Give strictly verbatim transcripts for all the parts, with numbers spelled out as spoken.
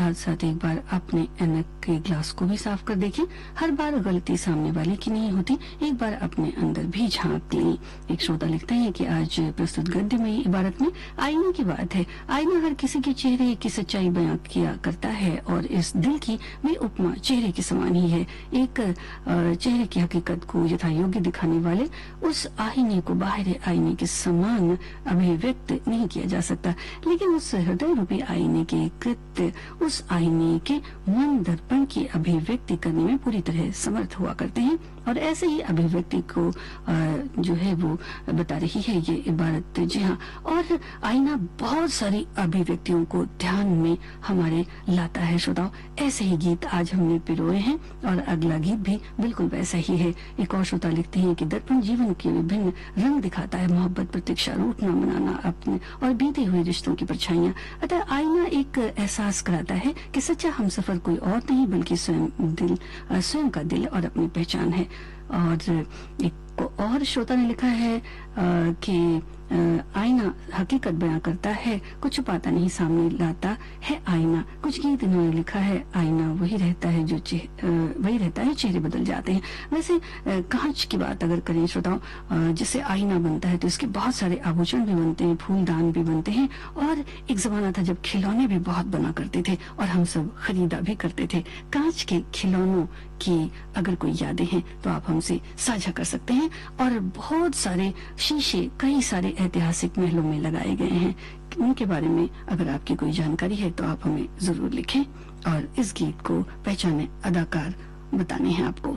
साथ साथ एक बार अपने ऐनक के ग्लास को भी साफ कर देखें। हर बार गलती सामने वाले की नहीं होती, एक बार अपने अंदर भी झांक लें। एक श्रोता लिखते हैं कि आज प्रस्तुत गद्य में इबारत में आईने की बात है। आईना हर किसी के चेहरे की सच्चाई बयां किया करता है और इस दिल की भी उपमा चेहरे के समान ही है। एक चेहरे की हकीकत को यथा योग्य दिखाने वाले उस आईने को बाहर आईने के समान अभिव्यक्त नहीं किया जा सकता, लेकिन उस हृदय रूपी आईने के कृत्य उस आईने के मन दर्पण की अभिव्यक्ति करने में पूरी तरह समर्थ हुआ करते हैं और ऐसे ही अभिव्यक्ति को जो है वो बता रही है ये इबारत। जी हाँ, और आईना बहुत सारी अभिव्यक्तियों को ध्यान में हमारे लाता है। श्रोताओ, ऐसे ही गीत आज हमने पिरोए हैं और अगला गीत भी बिल्कुल वैसा ही है। एक और श्रोता लिखते हैं कि दर्पण जीवन के विभिन्न रंग दिखाता है, मोहब्बत, प्रतीक्षा, रूठना, मनाना, अपने और बीते हुए रिश्तों की परछाइयां। अतः आईना एक एहसास कराता है कि सच्चा हमसफर कोई और नहीं बल्कि स्वयं दिल, स्वयं का दिल और अपनी पहचान है। और एक और श्रोता ने लिखा है कि आईना हकीकत बयां करता है, कुछ छुपाता नहीं, सामने लाता है आईना। कुछ गीत इन्होंने लिखा है, आईना वही रहता है जो वही रहता है, चेहरे बदल जाते हैं। वैसे कांच की बात अगर करें श्रोताओं, जिससे आईना बनता है तो इसके बहुत सारे आभूषण भी बनते हैं, फूलदान भी बनते हैं। और एक जमाना था जब खिलौने भी बहुत बना करते थे और हम सब खरीदा भी करते थे। कांच के खिलौनों की अगर कोई यादें हैं तो आप हमसे साझा कर सकते हैं। और बहुत सारे शीशे कई सारे ऐतिहासिक महलों में लगाए गए हैं, उनके बारे में अगर आपकी कोई जानकारी है तो आप हमें जरूर लिखें। और इस गीत को पहचाने अदाकार बताने हैं आपको।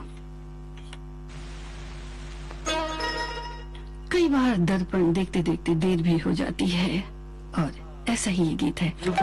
कई बार दर्पण देखते देखते देर भी हो जाती है और ऐसा ही ये गीत है।